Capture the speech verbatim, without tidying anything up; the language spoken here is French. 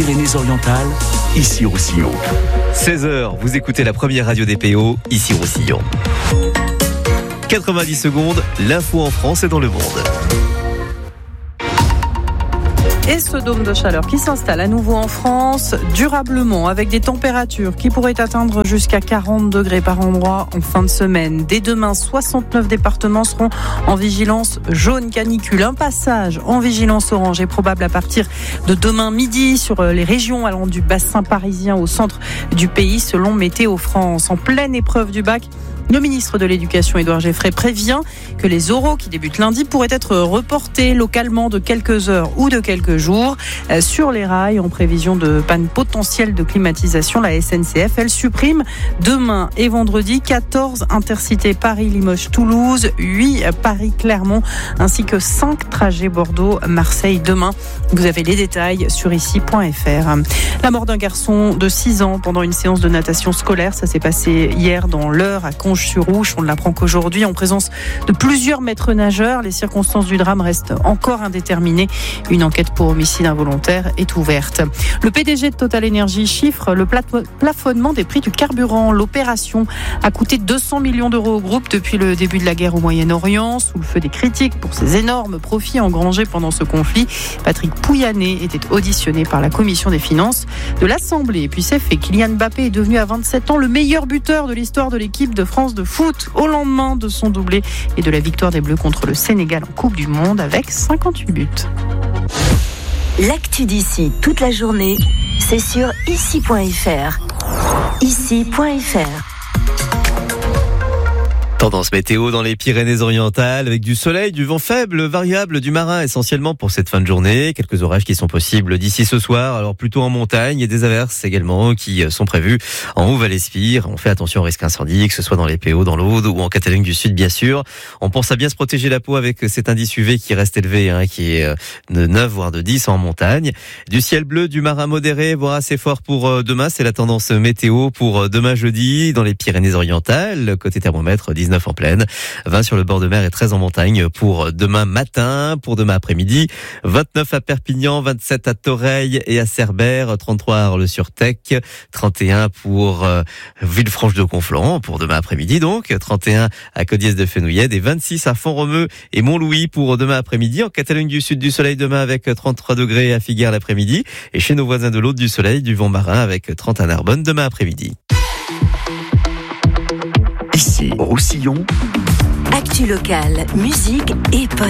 Pyrénées-Orientales, ici Roussillon. seize heures, vous écoutez la première radio des P O, ici Roussillon. quatre-vingt-dix secondes, l'info en France et dans le monde. Et ce dôme de chaleur qui s'installe à nouveau en France durablement avec des températures qui pourraient atteindre jusqu'à quarante degrés par endroit en fin de semaine. Dès demain, soixante-neuf départements seront en vigilance jaune canicule. Un passage en vigilance orange est probable à partir de demain midi sur les régions allant du bassin parisien au centre du pays selon Météo France. En pleine épreuve du bac, le ministre de l'Éducation, Édouard Geffray, prévient que les oraux qui débutent lundi pourraient être reportés localement de quelques heures ou de quelques jours. Sur les rails, en prévision de panne potentielle de climatisation, la S N C F, elle supprime demain et vendredi quatorze intercités Paris-Limoges-Toulouse, huit Paris-Clermont, ainsi que cinq trajets Bordeaux-Marseille demain. Vous avez les détails sur ici point f r. La mort d'un garçon de six ans pendant une séance de natation scolaire, ça s'est passé hier dans l'Eure à Conches-sur-Ouche. On l'apprend qu'aujourd'hui, en présence de plusieurs maîtres nageurs, les circonstances du drame restent encore indéterminées. Une enquête pour homicide involontaire est ouverte. Le P D G de Total Energy chiffre le plafonnement des prix du carburant. L'opération a coûté deux cents millions d'euros au groupe depuis le début de la guerre au Moyen-Orient, sous le feu des critiques pour ses énormes profits engrangés pendant ce conflit. Patrick Pouyanné était auditionné par la commission des finances de l'Assemblée. Et puis c'est fait, Kylian Mbappé est devenu à vingt-sept ans le meilleur buteur de l'histoire de l'équipe de France de foot au lendemain de son doublé et de la victoire des Bleus contre le Sénégal en Coupe du Monde avec cinquante-huit buts. L'actu d'ici toute la journée, c'est sur ici point f r. ici point f r. Tendance météo dans les Pyrénées-Orientales avec du soleil, du vent faible, variable, du marin essentiellement pour cette fin de journée. Quelques orages qui sont possibles d'ici ce soir, alors plutôt en montagne et des averses également qui sont prévues en Haut-Val-Espire. On fait attention au risque incendie, que ce soit dans les P O, dans l'Aude ou en Catalogne du Sud bien sûr. On pense à bien se protéger la peau avec cet indice U V qui reste élevé, hein, qui est de neuf voire de dix en montagne. Du ciel bleu, du marin modéré, voire assez fort pour demain. C'est la tendance météo pour demain jeudi dans les Pyrénées-Orientales. Côté thermomètre, dix-neuf en plaine, vingt sur le bord de mer et treize en montagne pour demain matin, pour demain après-midi, vingt-neuf à Perpignan, vingt-sept à Toreil et à Cerbère, trente-trois à Arles-sur-Tech, trente et un pour euh, Villefranche-de-Conflans pour demain après-midi donc, trente et un à Codiès-de-Fenouillède et vingt-six à Font-Romeu et Montlouis pour demain après-midi. En Catalogne du Sud, du soleil demain avec trente-trois degrés à Figueres l'après-midi et chez nos voisins de l'Aude, du soleil, du vent marin avec trente à Narbonne demain après-midi. Ici, Roussillon. Actu locale, musique et